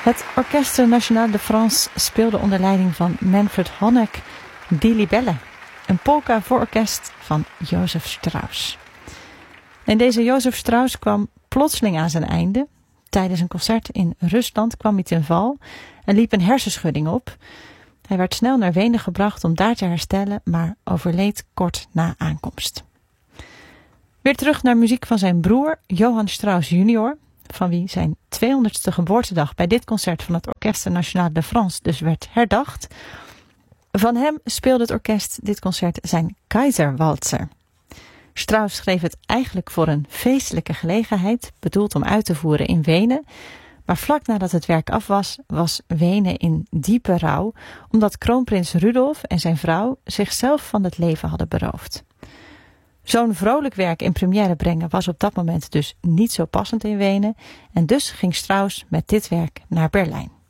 Het Orchestre National de France speelde onder leiding van Manfred Honeck Die Libelle, een polka voor orkest van Josef Strauss. En deze Josef Strauss kwam plotseling aan zijn einde. Tijdens een concert in Rusland kwam hij ten val en liep een hersenschudding op. Hij werd snel naar Wenen gebracht om daar te herstellen, maar overleed kort na aankomst. Weer terug naar muziek van zijn broer, Johann Strauss junior, van wie zijn 200ste geboortedag bij dit concert van het Orchestre National de France dus werd herdacht. Van hem speelde het orkest dit concert zijn Kaiserwalzer. Strauss schreef het eigenlijk voor een feestelijke gelegenheid, bedoeld om uit te voeren in Wenen. Maar vlak nadat het werk af was, was Wenen in diepe rouw, omdat kroonprins Rudolf en zijn vrouw zichzelf van het leven hadden beroofd. Zo'n vrolijk werk in première brengen was op dat moment dus niet zo passend in Wenen en dus ging Strauss met dit werk naar Berlijn.